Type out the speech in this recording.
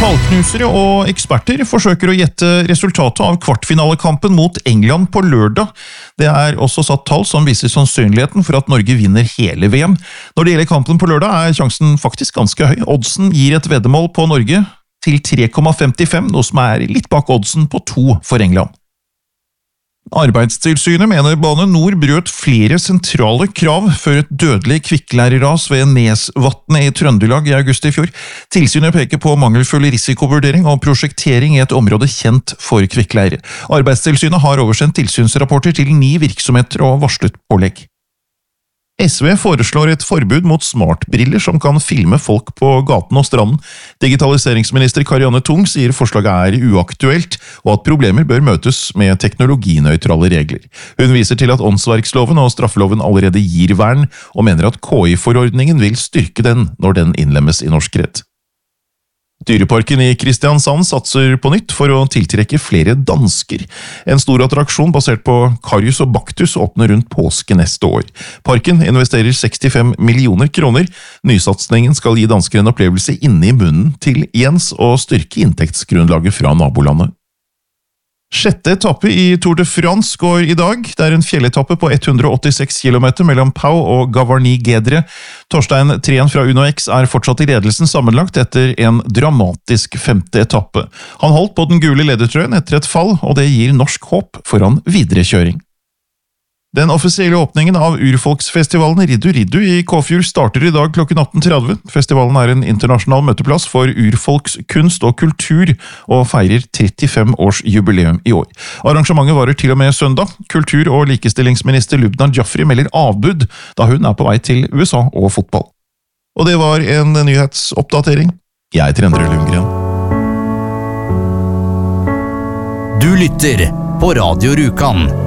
Ballknusere og eksperter forsøker å gjette resultatet av kvartfinalekampen mot England på lørdag. Det er også satt tall som viser sannsynligheten for at Norge vinner hele VM. Når det gjelder kampen på lørdag er sjansen faktisk ganske høy. Oddsen gir et veddemål på Norge til 3,55, noe som er litt bak oddsen på 2 for England. Arbeidstilsynet mener Bane NOR brøt flere sentrale krav før et dødelig kvikkleireras ved Nesvatnet i Trøndelag i august i fjor. Tilsynet peker på mangelfull risikovurdering og prosjektering i et område kjent for kvikkleire. Arbeidstilsynet har oversendt tilsynsrapporter til 9 virksomheter og varslet pålegg. SV foreslår et forbud mot smartbriller som kan filme folk på gaten og stranden. Digitaliseringsminister Karianne Tung sier forslaget er uaktuelt, og at problemer bør møtes med teknologinøytrale regler. Hun viser til at åndsverksloven og straffeloven allerede gir vern, og mener at KI-forordningen vil styrke den når den innlemmes i norsk rett. Dyreparken i Kristiansand satser på nytt for å tiltrekke flere dansker. En stor attraksjon basert på Karius og Baktus åpner rundt påske neste år. Parken investerer 65 millioner kroner. Nysatsningen skal gi dansker en opplevelse inne i munnen til Jens og styrke inntektsgrunnlaget fra nabolandet. 6. etappe i Tour de France går i dag. Det er en fjelletappe på 186 km mellom Pau og Gavarnie-Gedre. Torstein Treen fra Uno X er fortsatt i ledelsen sammenlagt etter en dramatisk 5. etappe. Han holdt på den gule ledertrøyen etter et fall, og det gir norsk håp foran viderekjøring. Den offisielle åpningen av urfolksfestivalen Riddu Riddu i Kåfjord starter i dag klokken 18:30. Festivalen er en internasjonal møteplass for urfolkskunst og kultur, og feirer 35 års jubileum i år. Arrangementet varer til og med søndag. Kultur- og likestillingsminister Lubna Jafri melder avbud, da hun er på vei til USA og fotball. Og det var en nyhetsoppdatering. Jeg heter Endre Lundgren. Du lytter på Radio Rjukan.